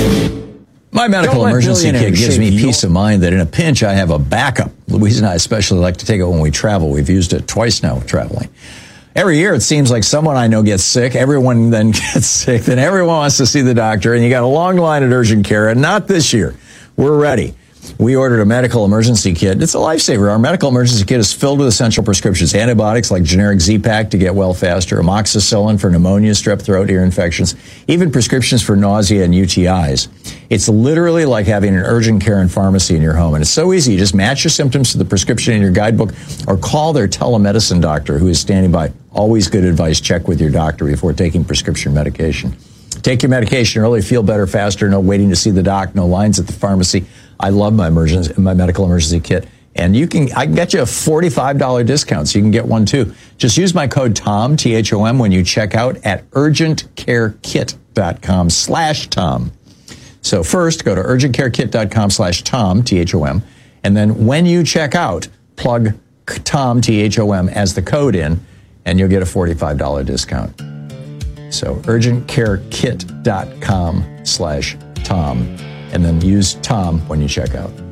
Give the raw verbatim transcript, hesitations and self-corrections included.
My medical emergency kit gives me peace of mind that in a pinch I have a backup. Louise and I especially like to take it when we travel. We've used it twice now traveling. Every year it seems like someone I know gets sick. Everyone then gets sick. Then everyone wants to see the doctor, and you got a long line at urgent care. And not this year. We're ready. We ordered a medical emergency kit. It's a lifesaver. Our medical emergency kit is filled with essential prescriptions, antibiotics like generic Z-Pak to get well faster, amoxicillin for pneumonia, strep throat, ear infections, even prescriptions for nausea and U T Is. It's literally like having an urgent care and pharmacy in your home. And it's so easy. You just match your symptoms to the prescription in your guidebook or call their telemedicine doctor who is standing by. Always good advice. Check with your doctor before taking prescription medication. Take your medication early, feel better faster, no waiting to see the doc, no lines at the pharmacy. I love my emergency, my medical emergency kit. And you can, I can get you a forty-five dollars discount, so you can get one too. Just use my code TOM, T H O M, when you check out at urgentcarekit.com slash Tom. So first, go to urgentcarekit.com slash Tom, T H O M. And then when you check out, plug Tom, T H O M, as the code in, and you'll get a forty-five dollars discount. So urgentcarekit.com slash Tom, and then use Tom when you check out.